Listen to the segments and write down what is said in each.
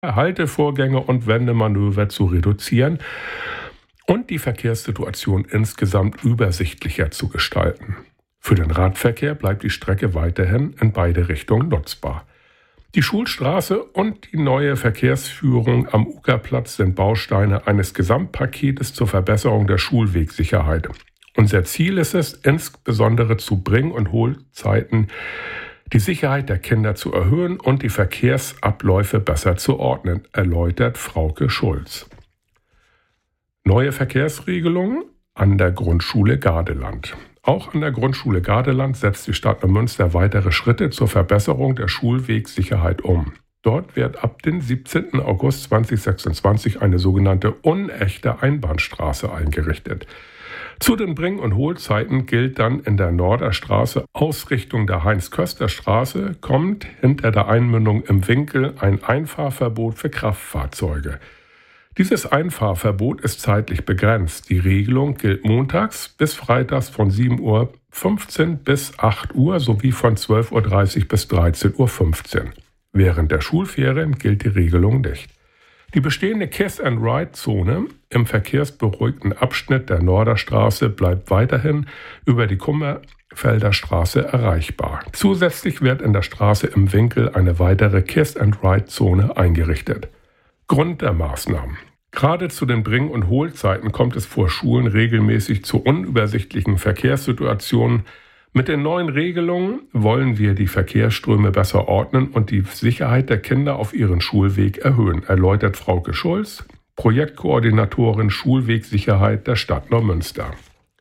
Haltevorgänge und Wendemanöver zu reduzieren und die Verkehrssituation insgesamt übersichtlicher zu gestalten. Für den Radverkehr bleibt die Strecke weiterhin in beide Richtungen nutzbar. Die Schulstraße und die neue Verkehrsführung am Ukerplatz sind Bausteine eines Gesamtpaketes zur Verbesserung der Schulwegsicherheit. Unser Ziel ist es, insbesondere zu Bring- und Hohlzeiten die Sicherheit der Kinder zu erhöhen und die Verkehrsabläufe besser zu ordnen, erläutert Frauke Schulz. Neue Verkehrsregelungen an der Grundschule Gardeland. Auch an der Grundschule Gardeland setzt die Stadt Neumünster weitere Schritte zur Verbesserung der Schulwegsicherheit um. Dort wird ab dem 17. August 2026 eine sogenannte unechte Einbahnstraße eingerichtet. Zu den Bring- und Hohlzeiten gilt dann in der Norderstraße Ausrichtung der Heinz-Köster-Straße kommt hinter der Einmündung im Winkel ein Einfahrverbot für Kraftfahrzeuge. Dieses Einfahrverbot ist zeitlich begrenzt. Die Regelung gilt montags bis freitags von 7:15 Uhr bis 8 Uhr sowie von 12:30 Uhr bis 13:15 Uhr. Während der Schulferien gilt die Regelung nicht. Die bestehende Kiss-and-Ride-Zone im verkehrsberuhigten Abschnitt der Norderstraße bleibt weiterhin über die Kummerfelder Straße erreichbar. Zusätzlich wird in der Straße im Winkel eine weitere Kiss-and-Ride-Zone eingerichtet. Grund der Maßnahmen. Gerade zu den Bring- und Hohlzeiten kommt es vor Schulen regelmäßig zu unübersichtlichen Verkehrssituationen. Mit den neuen Regelungen wollen wir die Verkehrsströme besser ordnen und die Sicherheit der Kinder auf ihren Schulweg erhöhen, erläutert Frauke Schulz, Projektkoordinatorin Schulwegsicherheit der Stadt Neumünster.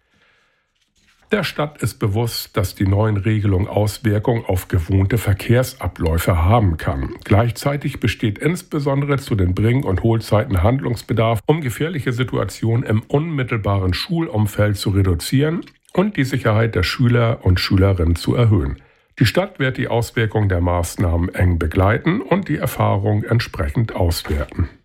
Der Stadt ist bewusst, dass die neuen Regelungen Auswirkungen auf gewohnte Verkehrsabläufe haben kann. Gleichzeitig besteht insbesondere zu den Bring- und Hohlzeiten Handlungsbedarf, um gefährliche Situationen im unmittelbaren Schulumfeld zu reduzieren und die Sicherheit der Schüler und Schülerinnen zu erhöhen. Die Stadt wird die Auswirkungen der Maßnahmen eng begleiten und die Erfahrungen entsprechend auswerten.